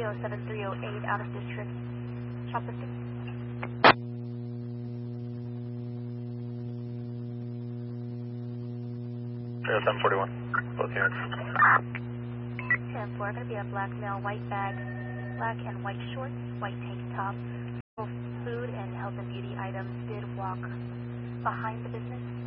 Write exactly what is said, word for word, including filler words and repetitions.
oh seven three oh eight out of district. Shoplifting. seven forty-one, both units. ten four, going to be a black male, white bag, black and white shorts, white tank top. Food and health and beauty items did walk behind the business.